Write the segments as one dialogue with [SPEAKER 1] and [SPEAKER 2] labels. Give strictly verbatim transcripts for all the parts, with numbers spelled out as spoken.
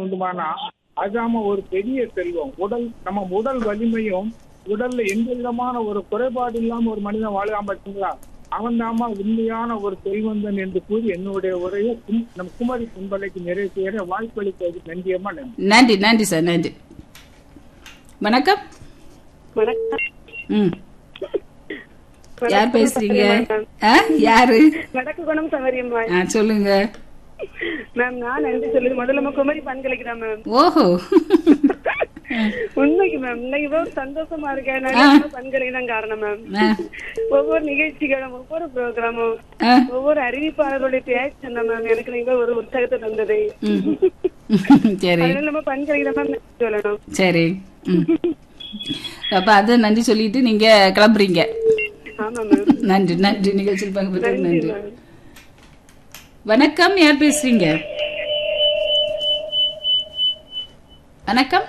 [SPEAKER 1] உண்டுமானா அதாம ஒரு பெரிய செல்வம். உடல் நம்ம உடல் வலிமையும் உடல்ல எந்த விதமான ஒரு குறைபாடு இல்லாம ஒரு மனிதன் வாழாம பார்த்தீங்களா, அவன் தாமா உண்மையான ஒரு செல்வந்தன் என்று கூறி என்னுடைய உரையை நம் குமரி கும்பலைக்கு நிறைவு செய்ய வாய்ப்பளித்தது நன்றியம்மா. நன்றி
[SPEAKER 2] நன்றி நன்றி சார், நன்றி. வணக்கம். ம் யார் பேசுறீங்க? யாரு?
[SPEAKER 3] வடக்கு குணம் சமரியம்மா.
[SPEAKER 2] சொல்லுங்க
[SPEAKER 3] மேம். நான் நன்றி சொல்லுது முதல்ல குமரி பண்கலைக்கு தான் மேம்.
[SPEAKER 2] ஓஹோ
[SPEAKER 3] உண்மைக்கு மேம். இன்னைக்கு இவ்வளவு சந்தோஷமா இருக்கேன். பண்கலை தான் காரணம் மேம். ஒவ்வொரு நிகழ்ச்சிகளும் ஒவ்வொரு ப்ரோக்ராமும் ஒவ்வொரு அறிவிப்பாளர்களுடைய பேச்சு சொன்ன மேம் எனக்கு நீங்க ஒரு உற்சாகத்தை தந்தது.
[SPEAKER 2] சரி,
[SPEAKER 3] நம்ம பண்கலை தான் மேம் நன்றி சொல்லணும்.
[SPEAKER 2] சரி, அப்ப அது நன்றி சொல்லிட்டு நீங்க கிளம்புறீங்க.
[SPEAKER 3] ஆமா மேம்.
[SPEAKER 2] நன்றி நன்றி நிகழ்ச்சியில் பங்கு பெற்ற நன்றி. வணக்கம், யார் பேசுறீங்க? வணக்கம்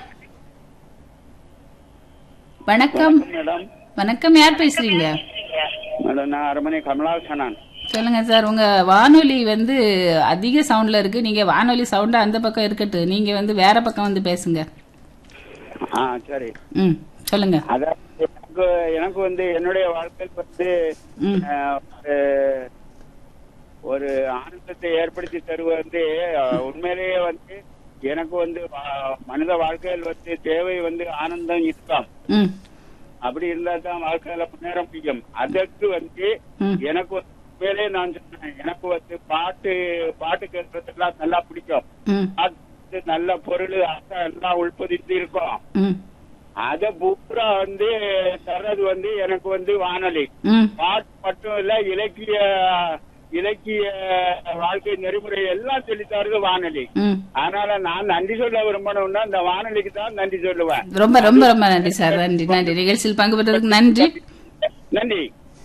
[SPEAKER 2] வணக்கம் வணக்கம், யார் பேசுறீங்க?
[SPEAKER 4] மேடம் நான் அரமனை கமலாசனான்.
[SPEAKER 2] சொல்லுங்க சார். உங்க வானொலி வந்து அதிக சவுண்ட்ல இருக்கு. நீங்க வானொலி சவுண்ட் அந்த பக்கம் இருக்கட்டு, நீங்க வந்து வேற பக்கம் வந்து பேசுங்க.
[SPEAKER 4] ஆ சரி.
[SPEAKER 2] ம் சொல்லுங்க.
[SPEAKER 4] அதாவது எனக்கு எனக்கு வந்து என்னுடைய வாழ்க்கையில் வந்து ஒரு ஆனந்தத்தை ஏற்படுத்தி தருவது வந்து உண்மையிலேயே வந்து எனக்கு வந்து மனித வாழ்க்கையில் வந்து தேவை வந்து ஆனந்தம் இருக்காம். அப்படி இருந்தா தான் வாழ்க்கையில முன்னேற முடியும். அதற்கு வந்து எனக்கு உண்மையிலே நான் சொன்னேன், எனக்கு வந்து பாட்டு பாட்டு கேட்கறதுலாம் நல்லா பிடிக்கும். பாட்டு நல்ல பொருள் அர்த்தம் எல்லாம் உள்பதித்து இருக்கும். அத பூரா வந்து தர்றது வந்து எனக்கு வந்து வானொலி. பாட்டு மட்டும் இல்ல, இலக்கிய இலக்கிய வாழ்க்கை நெறிமுறை எல்லாம் சொல்லி தருது வானொலி. அதனால நான் நன்றி சொல்ல விரும்பணும்னா இந்த வானொலிக்கு தான் நன்றி சொல்லுவேன்.
[SPEAKER 2] ரொம்ப ரொம்ப ரொம்ப நன்றி சார். நன்றி நன்றி. நிகழ்ச்சியில் பங்கு பெற்றதுக்கு நன்றி.
[SPEAKER 4] நன்றி.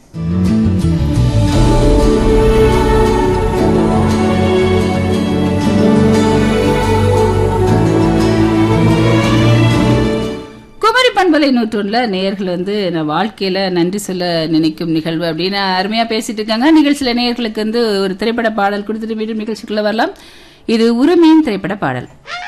[SPEAKER 2] குமரி பண்பலை நூற்றொன்றுல நேயர்கள் வந்து வாழ்க்கையில நன்றி சொல்ல நினைக்கும் நிகழ்வு அப்படின்னு அருமையா பேசிட்டு இருக்காங்க. நிகழ்ச்சியில நேயர்களுக்கு வந்து ஒரு திரைப்பட பாடல் கொடுத்துட்டு மீண்டும் நிகழ்ச்சிக்குள்ள வரலாம். இது உரிமையின் திரைப்பட பாடல்.